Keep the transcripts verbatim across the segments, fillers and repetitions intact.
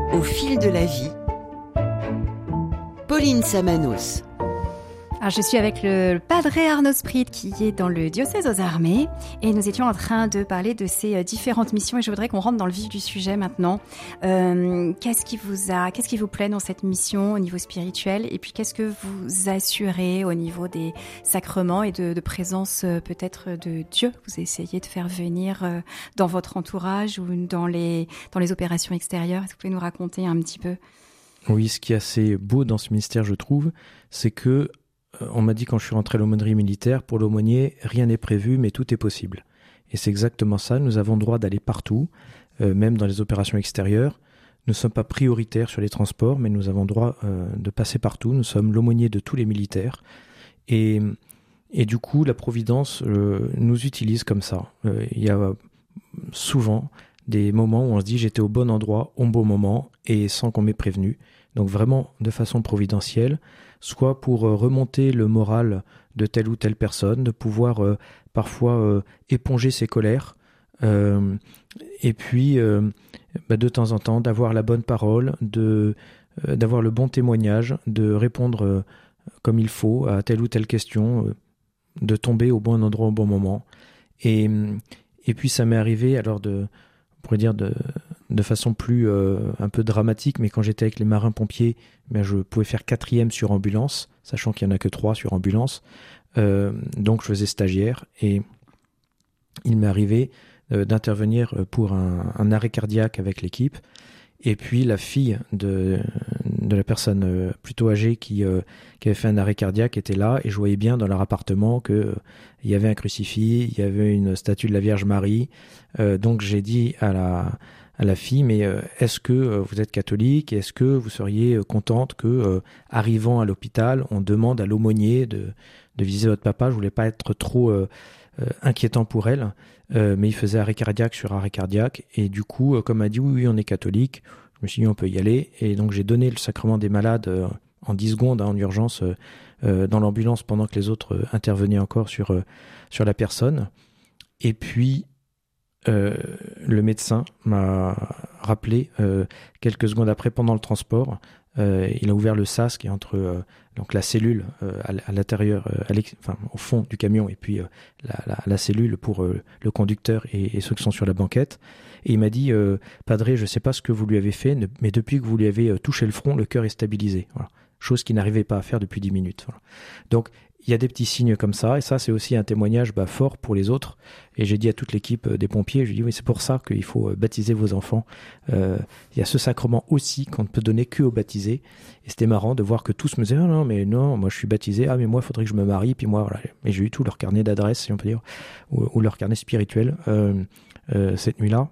Au fil de la vie, Pauline Samanos. Alors, je suis avec le Padre Arnaud Sprit qui est dans le diocèse aux armées et nous étions en train de parler de ces différentes missions et je voudrais qu'on rentre dans le vif du sujet maintenant. Euh, qu'est-ce qui vous a, qu'est-ce qui vous plaît dans cette mission au niveau spirituel et puis qu'est-ce que vous assurez au niveau des sacrements et de, de présence peut-être de Dieu? Vous essayez de faire venir dans votre entourage ou dans les, dans les opérations extérieures. Est-ce que vous pouvez nous raconter un petit peu? Oui, ce qui est assez beau dans ce ministère, je trouve, c'est que on m'a dit quand je suis rentré à l'aumônerie militaire, pour l'aumônier, rien n'est prévu, mais tout est possible. Et c'est exactement ça, nous avons le droit d'aller partout, euh, même dans les opérations extérieures. Nous ne sommes pas prioritaires sur les transports, mais nous avons le droit euh, de passer partout. Nous sommes l'aumônier de tous les militaires. Et, et du coup, la Providence euh, nous utilise comme ça. Euh, il y a souvent des moments où on se dit « j'étais au bon endroit, au bon moment » et sans qu'on m'ait prévenu. Donc vraiment de façon providentielle, soit pour euh, remonter le moral de telle ou telle personne, de pouvoir euh, parfois euh, éponger ses colères, euh, et puis euh, bah, de temps en temps d'avoir la bonne parole, de, euh, d'avoir le bon témoignage, de répondre euh, comme il faut à telle ou telle question, euh, de tomber au bon endroit au bon moment. Et, et puis ça m'est arrivé alors de... on pourrait dire de, de façon plus euh, un peu dramatique, mais quand j'étais avec les marins-pompiers, ben je pouvais faire quatrième sur ambulance, sachant qu'il n'y en a que trois sur ambulance. Euh, donc je faisais stagiaire et il m'est arrivé euh, d'intervenir pour un, un arrêt cardiaque avec l'équipe. Et puis la fille de, de la personne euh, plutôt âgée qui, euh, qui avait fait un arrêt cardiaque était là et je voyais bien dans leur appartement qu'il euh, y avait un crucifix, il y avait une statue de la Vierge Marie. Euh, donc j'ai dit à la, à la fille, mais euh, est-ce que euh, vous êtes catholique? Est-ce que vous seriez euh, contente que, euh, arrivant à l'hôpital, on demande à l'aumônier de, de visiter votre papa? Je voulais pas être trop euh, euh, inquiétant pour elle. Euh, mais il faisait arrêt cardiaque sur arrêt cardiaque et du coup euh, comme elle a dit oui, oui on est catholique, je me suis dit on peut y aller et donc j'ai donné le sacrement des malades euh, en dix secondes hein, en urgence euh, euh, dans l'ambulance pendant que les autres euh, intervenaient encore sur, euh, sur la personne. Et puis euh, le médecin m'a rappelé euh, quelques secondes après pendant le transport. Euh, il a ouvert le sas qui est entre euh, donc la cellule euh, à, à l'intérieur, euh, à enfin, au fond du camion et puis euh, la, la, la cellule pour euh, le conducteur et, et ceux qui sont sur la banquette. Et il m'a dit euh, « Padre, je ne sais pas ce que vous lui avez fait, mais depuis que vous lui avez euh, touché le front, le cœur est stabilisé. » Voilà. Chose qu'il n'arrivait pas à faire depuis dix minutes. Voilà. Donc, il y a des petits signes comme ça, et ça, c'est aussi un témoignage bah, fort pour les autres. Et j'ai dit à toute l'équipe des pompiers, je dis oui, c'est pour ça qu'il faut baptiser vos enfants. Euh, il y a ce sacrement aussi qu'on ne peut donner que aux baptisés. Et c'était marrant de voir que tous me disaient, ah non, mais non, moi je suis baptisé, ah mais moi il faudrait que je me marie, puis moi, voilà. Et j'ai eu tout leur carnet d'adresse, si on peut dire, ou, ou leur carnet spirituel euh, euh, cette nuit-là.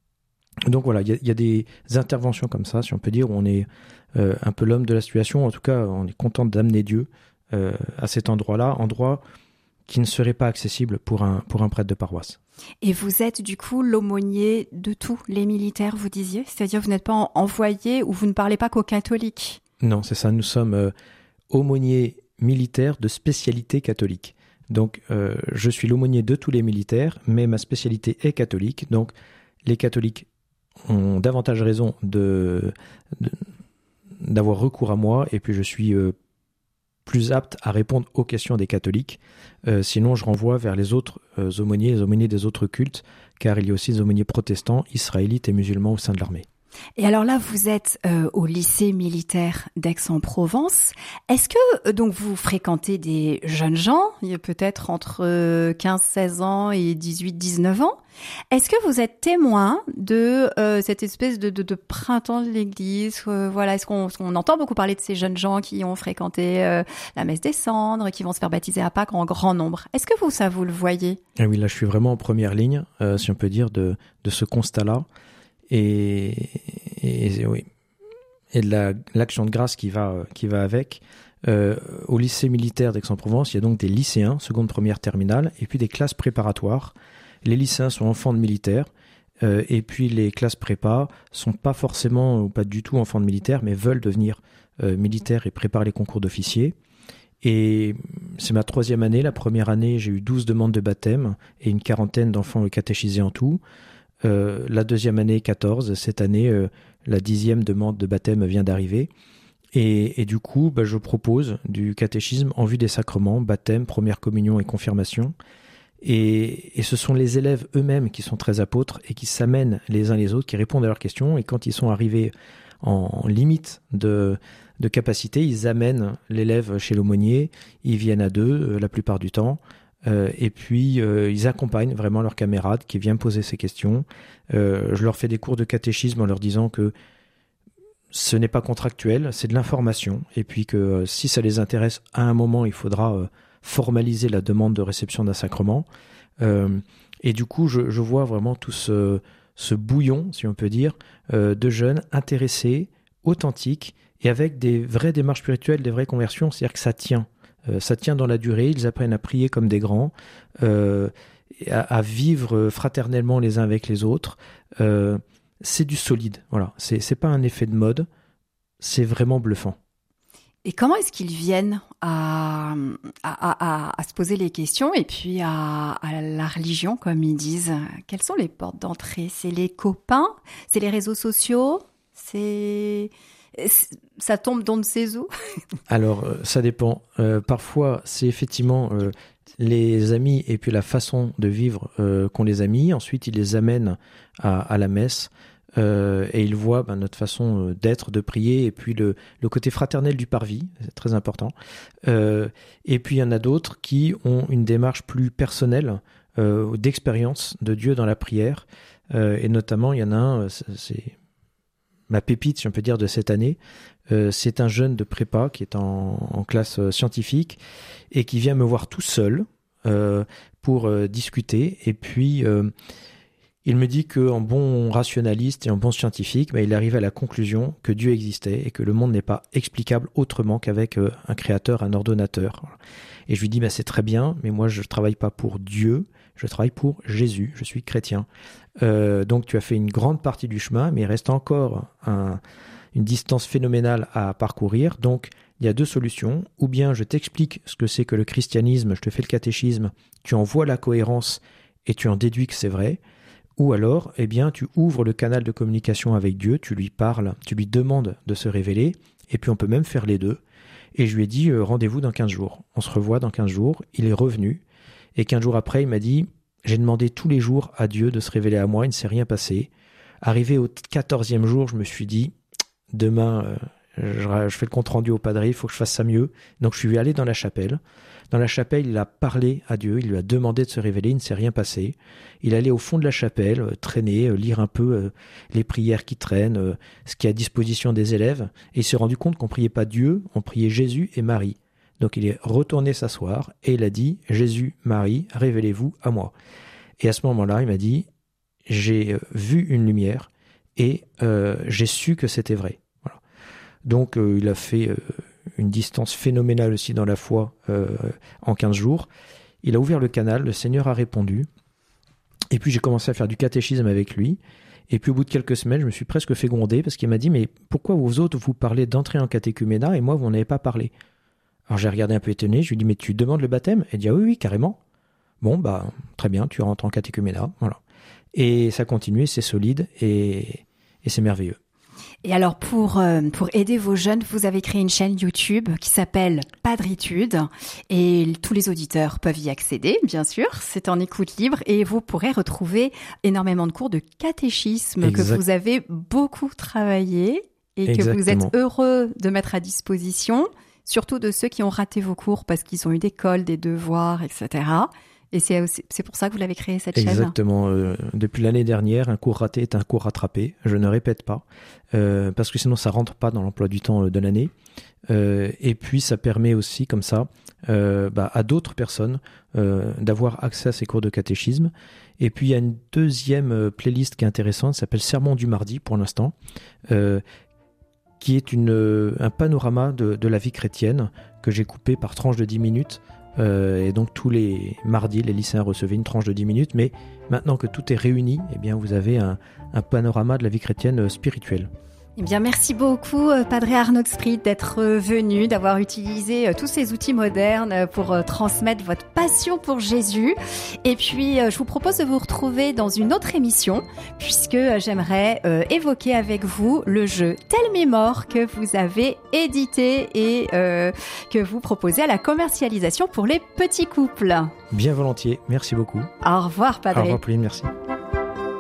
Donc voilà, il y, y a des interventions comme ça, si on peut dire, où on est euh, un peu l'homme de la situation. En tout cas, on est content d'amener Dieu Euh, à cet endroit-là, endroit qui ne serait pas accessible pour un, pour un prêtre de paroisse. Et vous êtes du coup l'aumônier de tous les militaires, vous disiez? C'est-à-dire vous n'êtes pas envoyé ou vous ne parlez pas qu'aux catholiques? Non, c'est ça, nous sommes euh, aumôniers militaires de spécialité catholique. Donc euh, je suis l'aumônier de tous les militaires, mais ma spécialité est catholique, donc les catholiques ont davantage raison de, de, d'avoir recours à moi, et puis je suis euh, plus apte à répondre aux questions des catholiques. Euh, sinon, je renvoie vers les autres euh, aumôniers, les aumôniers des autres cultes, car il y a aussi des aumôniers protestants, israélites et musulmans au sein de l'armée. Et alors là, vous êtes euh, au lycée militaire d'Aix-en-Provence. Est-ce que euh, donc vous fréquentez des jeunes gens, il y a peut-être entre euh, quinze seize ans et dix-huit dix-neuf ans? Est-ce que vous êtes témoin de euh, cette espèce de, de, de printemps de l'Église? euh, Voilà, est-ce qu'on, on entend beaucoup parler de ces jeunes gens qui ont fréquenté euh, la messe des cendres, qui vont se faire baptiser à Pâques en grand nombre? Est-ce que vous, ça, vous le voyez? Ah oui, là, je suis vraiment en première ligne, euh, si on peut dire, de, de ce constat-là. Et, et, et, oui. et de la, l'action de grâce qui va, qui va avec. Euh, au lycée militaire d'Aix-en-Provence, il y a donc des lycéens, seconde, première, terminale, et puis des classes préparatoires. Les lycéens sont enfants de militaires, euh, et puis les classes prépa sont pas forcément ou pas du tout enfants de militaires, mais veulent devenir euh, militaires et préparent les concours d'officiers. Et c'est ma troisième année. La première année, j'ai eu douze demandes de baptême et une quarantaine d'enfants catéchisés en tout. Euh, la deuxième année, quatorze. Cette année, euh, la dixième demande de baptême vient d'arriver. Et, et du coup, bah, je propose du catéchisme en vue des sacrements, baptême, première communion et confirmation. Et, et ce sont les élèves eux-mêmes qui sont très apôtres et qui s'amènent les uns les autres, qui répondent à leurs questions. Et quand ils sont arrivés en limite de, de capacité, ils amènent l'élève chez l'aumônier. Ils viennent à deux euh, la plupart du temps. Euh, et puis, euh, ils accompagnent vraiment leur camarade qui vient poser ses questions. Euh, je leur fais des cours de catéchisme en leur disant que ce n'est pas contractuel, c'est de l'information. Et puis que euh, si ça les intéresse, à un moment, il faudra euh, formaliser la demande de réception d'un sacrement. Euh, et du coup, je, je vois vraiment tout ce, ce bouillon, si on peut dire, euh, de jeunes intéressés, authentiques, et avec des vraies démarches spirituelles, des vraies conversions. C'est-à-dire que ça tient. Euh, ça tient dans la durée. Ils apprennent à prier comme des grands, euh, à, à vivre fraternellement les uns avec les autres. Euh, c'est du solide. Voilà. C'est, c'est pas un effet de mode. C'est vraiment bluffant. Et comment est-ce qu'ils viennent à, à, à, à se poser les questions et puis à, à la religion, comme ils disent? Quelles sont les portes d'entrée? C'est les copains? C'est les réseaux sociaux? C'est... Ça tombe d'on ne sait où? Alors, euh, ça dépend. Euh, parfois, c'est effectivement euh, les amis et puis la façon de vivre euh, qu'ont les amis. Ensuite, ils les amènent à, à la messe. Euh, et ils voient ben, notre façon d'être, de prier, et puis le, le côté fraternel du parvis, c'est très important. Euh, et puis il y en a d'autres qui ont une démarche plus personnelle, euh, d'expérience de Dieu dans la prière. Euh, et notamment, il y en a un, c'est ma pépite, si on peut dire, de cette année. Euh, c'est un jeune de prépa qui est en, en classe scientifique et qui vient me voir tout seul euh, pour euh, discuter. Et puis... Euh, Il me dit qu'en bon rationaliste et en bon scientifique, bah, il arrive à la conclusion que Dieu existait et que le monde n'est pas explicable autrement qu'avec euh, un créateur, un ordonnateur. Et je lui dis, bah, c'est très bien, mais moi je ne travaille pas pour Dieu, je travaille pour Jésus, je suis chrétien. Euh, donc tu as fait une grande partie du chemin, mais il reste encore un, une distance phénoménale à parcourir. Donc il y a deux solutions. Ou bien je t'explique ce que c'est que le christianisme, je te fais le catéchisme, tu en vois la cohérence et tu en déduis que c'est vrai. Ou alors, eh bien, tu ouvres le canal de communication avec Dieu, tu lui parles, tu lui demandes de se révéler, et puis on peut même faire les deux. Et je lui ai dit, euh, rendez-vous dans quinze jours. On se revoit dans quinze jours. Il est revenu, et quinze jours après, il m'a dit, j'ai demandé tous les jours à Dieu de se révéler à moi, il ne s'est rien passé. Arrivé au quatorzième jour, je me suis dit, demain, euh, je, je fais le compte-rendu au padre, il faut que je fasse ça mieux. Donc je suis allé dans la chapelle. Dans la chapelle, il a parlé à Dieu, il lui a demandé de se révéler, il ne s'est rien passé. Il allait au fond de la chapelle, euh, traîner, euh, lire un peu euh, les prières qui traînent, euh, ce qui est à disposition des élèves, et il s'est rendu compte qu'on ne priait pas Dieu, on priait Jésus et Marie. Donc il est retourné s'asseoir et il a dit « Jésus, Marie, révélez-vous à moi ». Et à ce moment-là, il m'a dit « J'ai vu une lumière et euh, j'ai su que c'était vrai ». Voilà. Donc euh, il a fait... Euh, une distance phénoménale aussi dans la foi euh, en quinze jours. Il a ouvert le canal, le Seigneur a répondu. Et puis j'ai commencé à faire du catéchisme avec lui. Et puis au bout de quelques semaines, je me suis presque fait gronder parce qu'il m'a dit « Mais pourquoi vous autres, vous parlez d'entrer en catéchuménat et moi, vous n'en avez pas parlé ?» Alors j'ai regardé un peu étonné, je lui ai dit « Mais tu demandes le baptême ?» Il dit ah, « Oui, oui, carrément. » Bon, bah très bien, tu rentres en catéchuménat. Voilà. Et ça continue, c'est solide et, et c'est merveilleux. Et alors, pour, euh, pour aider vos jeunes, vous avez créé une chaîne YouTube qui s'appelle Padritude et tous les auditeurs peuvent y accéder, bien sûr. C'est en écoute libre et vous pourrez retrouver énormément de cours de catéchisme exact. Que vous avez beaucoup travaillé et Exactement. Que vous êtes heureux de mettre à disposition, surtout de ceux qui ont raté vos cours parce qu'ils ont eu des cols, des devoirs, et cetera. Et c'est, aussi, c'est pour ça que vous l'avez créé, cette Exactement. chaîne. Exactement. Euh, depuis l'année dernière, un cours raté est un cours rattrapé. Je ne répète pas, euh, parce que sinon ça rentre pas dans l'emploi du temps de l'année. Euh, et puis ça permet aussi, comme ça, euh, bah, à d'autres personnes euh, d'avoir accès à ces cours de catéchisme. Et puis il y a une deuxième playlist qui est intéressante, qui s'appelle Sermon du mardi pour l'instant, euh, qui est une, un panorama de, de la vie chrétienne que j'ai coupé par tranches de dix minutes. Euh, et donc tous les mardis, les lycéens recevaient une tranche de dix minutes, mais maintenant que tout est réuni, eh bien vous avez un, un panorama de la vie chrétienne spirituelle. Eh bien, merci beaucoup, Padre Arnaud Sprit, d'être venu, d'avoir utilisé tous ces outils modernes pour transmettre votre passion pour Jésus. Et puis, je vous propose de vous retrouver dans une autre émission, puisque j'aimerais évoquer avec vous le jeu Tell Me More que vous avez édité et euh, que vous proposez à la commercialisation pour les petits couples. Bien volontiers, merci beaucoup. Au revoir, Padre. Au revoir, Pauline, merci.